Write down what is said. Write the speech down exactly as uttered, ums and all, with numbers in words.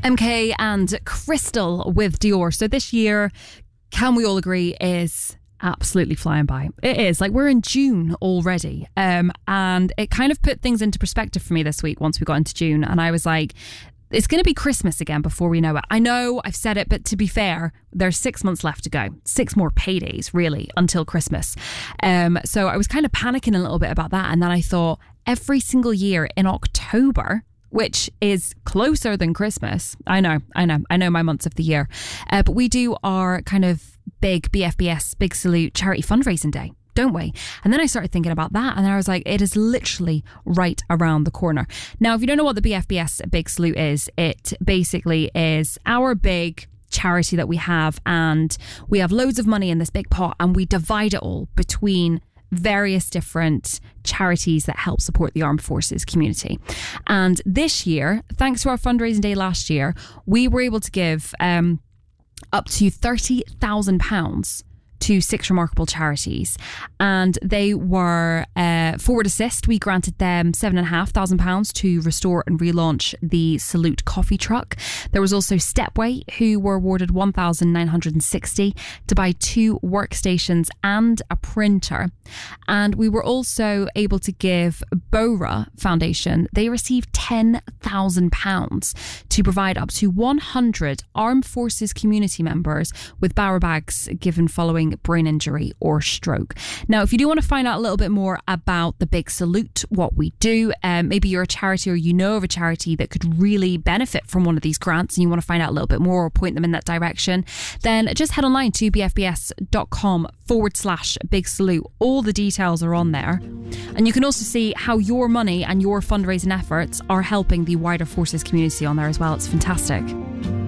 M K and Crystal with Dior. So this year, can we all agree, is absolutely flying by. It is. Like, we're in June already. Um, and it kind of put things into perspective for me this week once we got into June. And I was like, it's going to be Christmas again before we know it. I know I've said it, but to be fair, there's six months left to go. Six more paydays, really, until Christmas. Um, so I was kind of panicking a little bit about that. And then I thought, every single year in October, which is closer than Christmas. I know, I know, I know my months of the year. Uh, but we do our kind of big B F B S, Big Salute charity fundraising day, don't we? And then I started thinking about that, and I was like, it is literally right around the corner. Now, if you don't know what the B F B S Big Salute is, it basically is our big charity that we have, and we have loads of money in this big pot, and we divide it all between various different charities that help support the armed forces community. And this year, thanks to our fundraising day last year, we were able to give um, up to thirty thousand pounds to six remarkable charities. And they were uh, Forward Assist. We granted them seven and a half thousand pounds to restore and relaunch the Salute coffee truck. There was also Stepway, who were awarded one thousand nine hundred sixty to buy two workstations and a printer. And we were also able to give Bora Foundation, they received ten thousand pounds to provide up to one hundred armed forces community members with Bowra bags given following brain injury or stroke. Now, if you do want to find out a little bit more about the Big Salute, what we do, um, maybe you're a charity or you know of a charity that could really benefit from one of these grants and you want to find out a little bit more or point them in that direction, then just head online to bfbs.com forward slash Big Salute. All the details are on there. And you can also see how your money and your fundraising efforts are helping the wider forces community on there as well. It's fantastic.